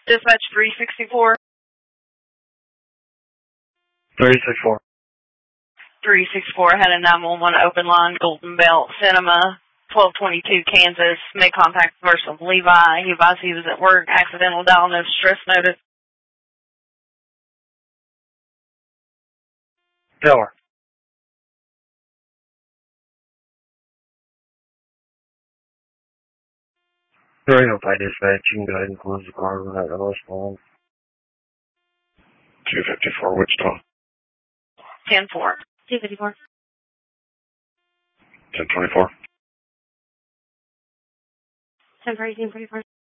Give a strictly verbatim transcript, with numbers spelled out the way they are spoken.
Dispatch three sixty-four. three sixty-four. three sixty-four had a nine one one open line, Golden Belt Cinema, twelve twenty-two Kansas. Made contact with person Levi. He advised he was at work. Accidental dial, no stress notice. Door. three oh five dispatch. You can go ahead and close the car without the response. two fifty-four, Wichita. ten four. two fifty-four. ten twenty-four. ten forty-two, forty-four.